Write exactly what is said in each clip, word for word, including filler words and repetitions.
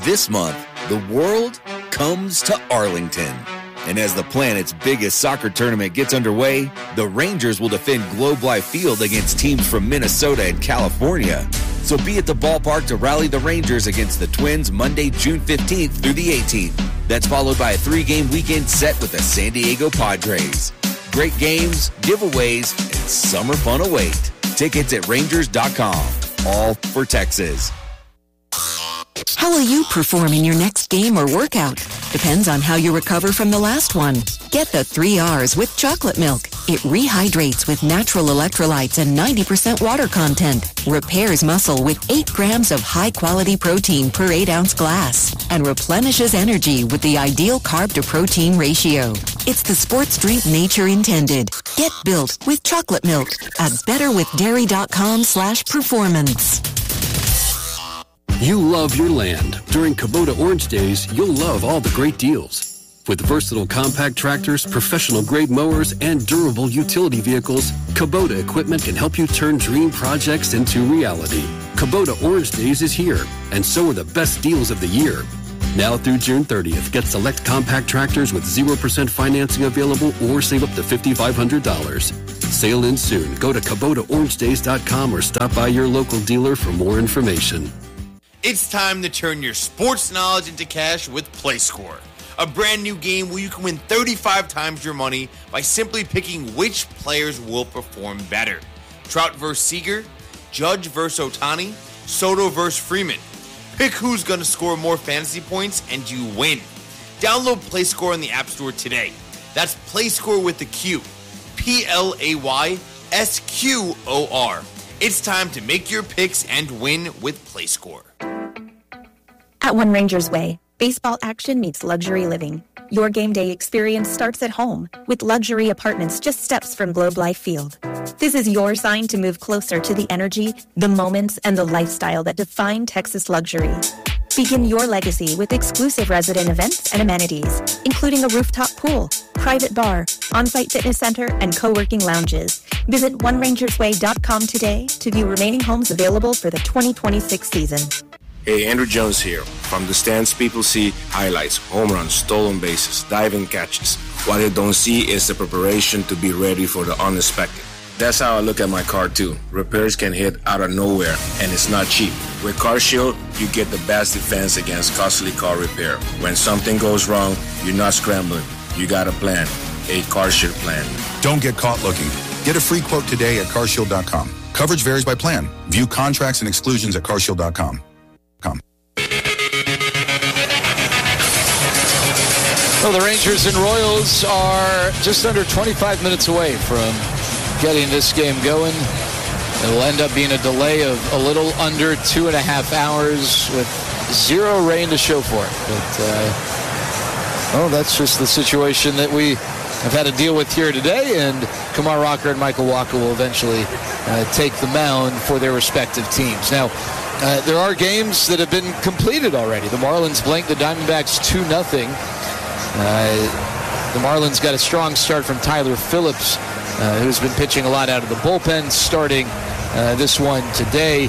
This month, the world comes to Arlington. And as the planet's biggest soccer tournament gets underway, the Rangers will defend Globe Life Field against teams from Minnesota and California. So be at the ballpark to rally the Rangers against the Twins Monday, June fifteenth through the eighteenth. That's followed by a three-game weekend set with the San Diego Padres. Great games, giveaways, and summer fun await. Tickets at Rangers dot com. All for Texas. How will you perform in your next game or workout? Depends on how you recover from the last one. Get the three R's with chocolate milk. It rehydrates with natural electrolytes and ninety percent water content. Repairs muscle with eight grams of high-quality protein per eight ounce glass. And replenishes energy with the ideal carb-to-protein ratio. It's the sports drink nature intended. Get built with chocolate milk at betterwithdairy.com slash performance. You love your land. During Kubota Orange Days, you'll love all the great deals. With versatile compact tractors, professional-grade mowers, and durable utility vehicles, Kubota equipment can help you turn dream projects into reality. Kubota Orange Days is here, and so are the best deals of the year. Now through June thirtieth, get select compact tractors with zero percent financing available or save up to five thousand five hundred dollars. Sale ends soon. Go to Kubota Orange Days dot com or stop by your local dealer for more information. It's time to turn your sports knowledge into cash with PlayScore, a brand new game where you can win thirty-five times your money by simply picking which players will perform better. Trout versus Seager, Judge versus Ohtani, Soto versus Freeman. Pick who's going to score more fantasy points and you win. Download PlayScore in the App Store today. That's PlayScore with the Q. P L A Y S Q O R. It's time to make your picks and win with PlayScore. At One Rangers Way, baseball action meets luxury living. Your game day experience starts at home with luxury apartments just steps from Globe Life Field. This is your sign to move closer to the energy, the moments, and the lifestyle that define Texas luxury. Begin your legacy with exclusive resident events and amenities, including a rooftop pool, private bar, on-site fitness center, and co-working lounges. Visit one rangers way dot com today to view remaining homes available for the twenty twenty-six season. Hey, Andrew Jones here. From the stands, people see highlights, home runs, stolen bases, diving catches. What they don't see is the preparation to be ready for the unexpected. That's how I look at my car, too. Repairs can hit out of nowhere, and it's not cheap. With CarShield, you get the best defense against costly car repair. When something goes wrong, you're not scrambling. You got a plan, a CarShield plan. Don't get caught looking. Get a free quote today at car shield dot com. Coverage varies by plan. View contracts and exclusions at car shield dot com. Well, the Rangers and Royals are just under twenty-five minutes away from getting this game going. It will end up being a delay of a little under two and a half hours with zero rain to show for it. But, uh, well, that's just the situation that we have had to deal with here today, and Kumar Rocker and Michael Walker will eventually uh, take the mound for their respective teams. Now, uh, there are games that have been completed already. The Marlins blanked the Diamondbacks two nothing. Uh, the Marlins got a strong start from Tyler Phillips, uh, who's been pitching a lot out of the bullpen, starting uh, this one today.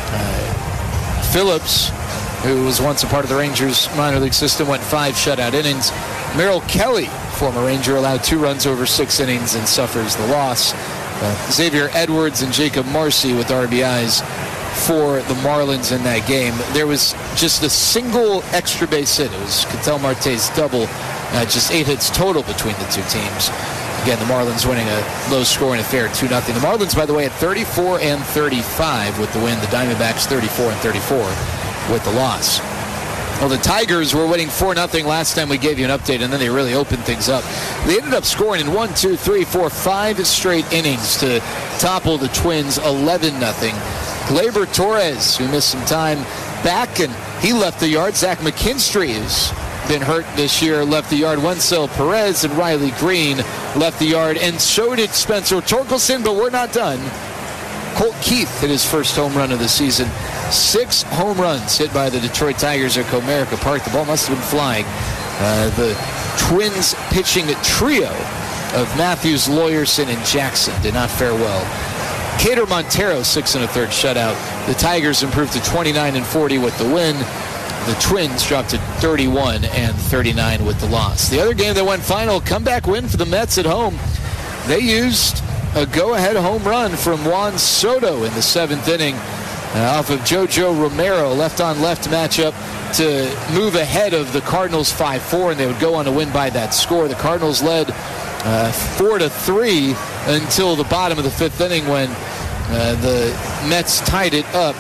Uh, Phillips, who was once a part of the Rangers minor league system, went five shutout innings. Merrill Kelly, former Ranger, allowed two runs over six innings and suffers the loss. Uh, Xavier Edwards and Jacob Marcy with R B Is for the Marlins in that game. There was just a single extra base hit. It was Ketel Marte's double. Uh, just eight hits total between the two teams. Again, the Marlins winning a low-scoring affair, two nothing. The Marlins, by the way, at thirty-four and thirty-five with the win. The Diamondbacks thirty-four and thirty-four with the loss. Well, the Tigers were winning four nothing last time we gave you an update, and then they really opened things up. They ended up scoring in one, two, three, four, five straight innings to topple the Twins eleven nothing. Gleyber Torres, who missed some time back, and he left the yard. Zach McKinstry has been hurt this year, left the yard. Wencel Perez and Riley Green left the yard, and so did Spencer Torkelson, but we're not done. Colt Keith hit his first home run of the season. Six home runs hit by the Detroit Tigers at Comerica Park. The ball must have been flying. Uh, the Twins pitching trio of Matthews, Lawyerson, and Jackson did not fare well. Cater Montero, six and a third shutout. The Tigers improved to twenty-nine and forty with the win. the Twins dropped to thirty-one and thirty-nine with the loss. The other game that went final, comeback win for the Mets at home. They used a go-ahead home run from Juan Soto in the seventh inning uh, off of JoJo Romero, left-on-left matchup to move ahead of the Cardinals five four, and they would go on to win by that score. The Cardinals led uh, four to three until the bottom of the fifth inning when uh, the Mets tied it up.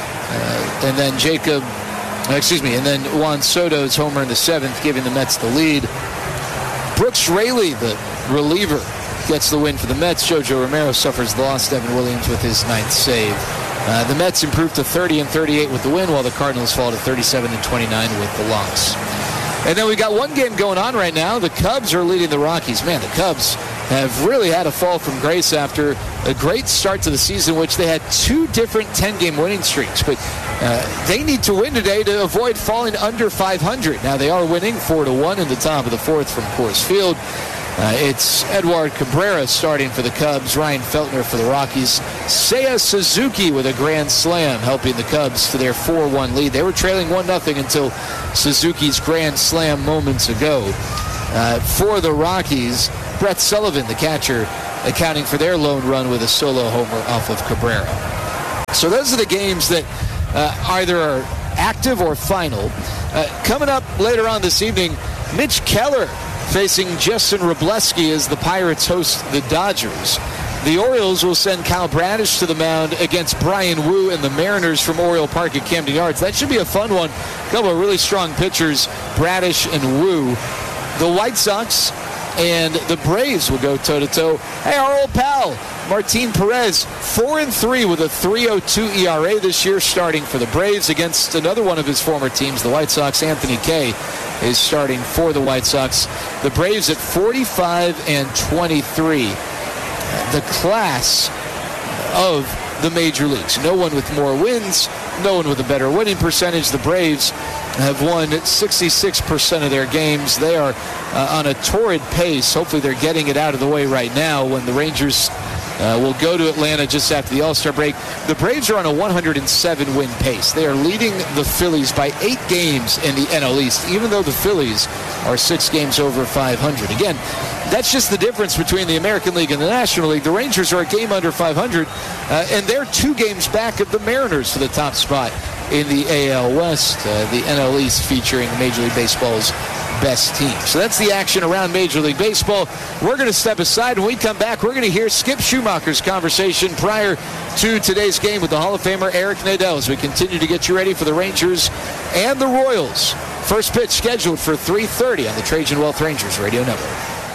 Uh, and then Jacob, excuse me, and then Juan Soto's homer in the seventh, giving the Mets the lead. Brooks Raley, the reliever, gets the win for the Mets. JoJo Romero suffers the loss. Devin Williams with his ninth save. Uh, the Mets improved to thirty and thirty-eight with the win, while the Cardinals fall to thirty-seven and twenty-nine with the loss. And then we got one game going on right now. The Cubs are leading the Rockies. Man, the Cubs have really had a fall from grace after a great start to the season, which they had two different ten-game winning streaks. But uh, they need to win today to avoid falling under five hundred. Now, they are winning four to one in the top of the fourth from Coors Field. Uh, it's Edward Cabrera starting for the Cubs, Ryan Feltner for the Rockies, Seiya Suzuki with a grand slam helping the Cubs to their four one lead. They were trailing one nothing until Suzuki's grand slam moments ago. Uh, for the Rockies, Brett Sullivan, the catcher, accounting for their lone run with a solo homer off of Cabrera. So those are the games that uh, either are active or final. Uh, coming up later on this evening, Mitch Keller facing Justin Wroblewski as the Pirates host the Dodgers. The Orioles will send Kyle Bradish to the mound against Brian Wu and the Mariners from Oriole Park at Camden Yards. That should be a fun one. A couple of really strong pitchers, Bradish and Wu. The White Sox and the Braves will go toe-to-toe. Hey, our old pal, Martin Perez, four and three with a three oh two E R A this year, starting for the Braves against another one of his former teams, the White Sox. Anthony Kay is starting for the White Sox. The Braves at forty-five and twenty-three. The class of the major leagues. No one with more wins, no one with a better winning percentage. The Braves have won sixty-six percent of their games. They are uh, on a torrid pace. Hopefully they're getting it out of the way right now when the Rangers uh, will go to Atlanta just after the All-Star break. The Braves are on a one hundred seven win pace. They are leading the Phillies by eight games in the N L East, even though the Phillies are six games over five hundred. Again, that's just the difference between the American League and the National League. The Rangers are a game under five hundred, uh, and they're two games back of the Mariners for the top spot in the A L West, uh, the N L East featuring Major League Baseball's best team. So that's the action around Major League Baseball. We're going to step aside. When we come back, we're going to hear Skip Schumacher's conversation prior to today's game with the Hall of Famer Eric Nadel as we continue to get you ready for the Rangers and the Royals. First pitch scheduled for three thirty on the Trajan Wealth Rangers Radio Network.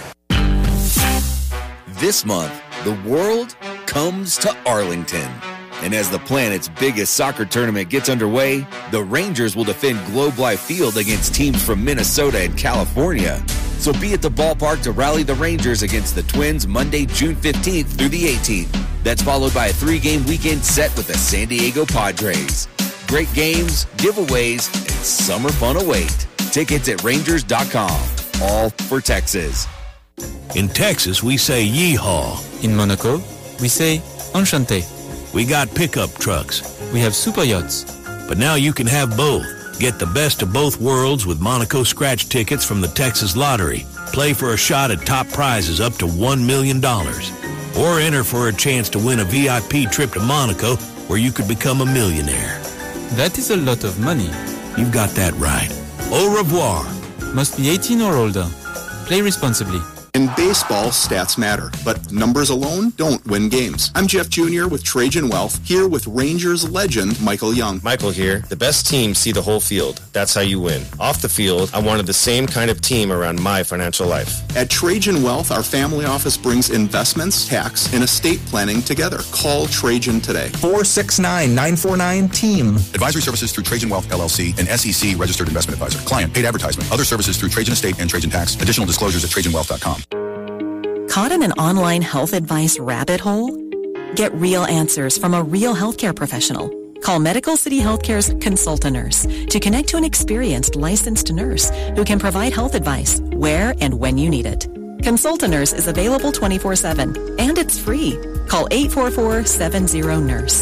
This month, the world comes to Arlington. And as the planet's biggest soccer tournament gets underway, the Rangers will defend Globe Life Field against teams from Minnesota and California. So be at the ballpark to rally the Rangers against the Twins Monday, June fifteenth through the eighteenth. That's followed by a three-game weekend set with the San Diego Padres. Great games, giveaways, and summer fun await. Tickets at Rangers dot com. All for Texas. In Texas, we say yeehaw. In Monaco, we say enchanté. We got pickup trucks. We have super yachts. But now you can have both. Get the best of both worlds with Monaco scratch tickets from the Texas Lottery. Play for a shot at top prizes up to one million dollars. Or enter for a chance to win a V I P trip to Monaco where you could become a millionaire. That is a lot of money. You've got that right. Au revoir. Must be eighteen or older. Play responsibly. In baseball, stats matter, but numbers alone don't win games. I'm Jeff Junior with Trajan Wealth, here with Rangers legend Michael Young. Michael here. The best teams see the whole field. That's how you win. Off the field, I wanted the same kind of team around my financial life. At Trajan Wealth, our family office brings investments, tax, and estate planning together. Call Trajan today. four six nine, nine four nine, team. Advisory services through Trajan Wealth, L L C, an S E C registered investment advisor. Client, paid advertisement. Other services through Trajan Estate and Trajan Tax. Additional disclosures at Trajan Wealth dot com. Caught in an online health advice rabbit hole? Get real answers from a real healthcare professional. Call Medical City Healthcare's Consulta Nurse to connect to an experienced licensed nurse who can provide health advice where and when you need it. Consulta Nurse is available twenty-four seven and it's free. Call eight four four, seven zero, nurse.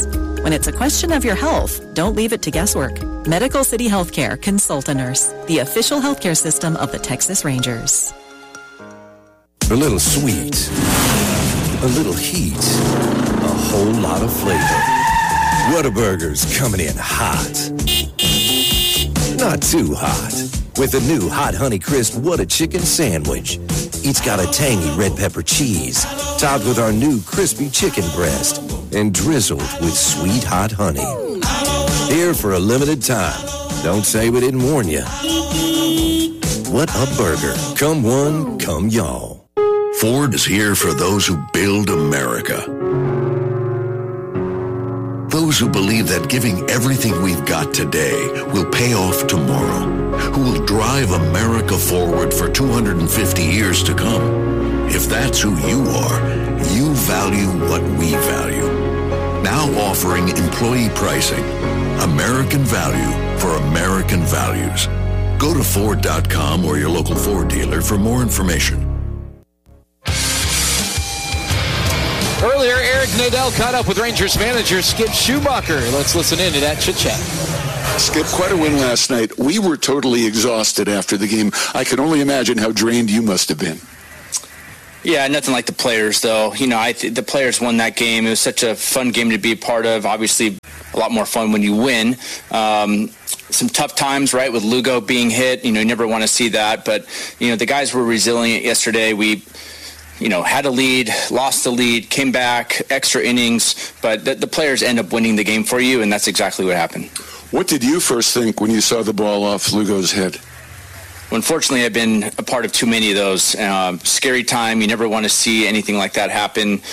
When it's a question of your health, don't leave it to guesswork. Medical City Healthcare Consult a Nurse, the official healthcare system of the Texas Rangers. A little sweet, a little heat, a whole lot of flavor. Whataburger's coming in hot. Not too hot. With the new Hot Honey Crisp Whata Chicken Sandwich. Each got a tangy red pepper cheese, topped with our new crispy chicken breast, and drizzled with sweet hot honey. Here for a limited time. Don't say we didn't warn you. What a burger. Come one, come y'all. Ford is here for those who build America. Those who believe that giving everything we've got today will pay off tomorrow. Who will drive America forward for two hundred fifty years to come. If that's who you are, you value what we value. Now offering employee pricing. American value for American values. Go to Ford dot com or your local Ford dealer for more information. Earlier, Eric Nadel caught up with Rangers manager Skip Schumacher. Let's listen in to that chit-chat. Skip, quite a win last night. We were totally exhausted after the game. I can only imagine how drained you must have been. Yeah, nothing like the players, though. You know, I th- the players won that game. It was such a fun game to be a part of. Obviously, a lot more fun when you win. Um, some tough times, right, with Lugo being hit. You know, you never want to see that. But, you know, the guys were resilient yesterday. We... you know, had a lead, lost the lead, came back, extra innings, but the, the players end up winning the game for you, and that's exactly what happened. What did you first think when you saw the ball off Lugo's head? Unfortunately, I've been a part of too many of those. Uh, scary time. You never want to see anything like that happen.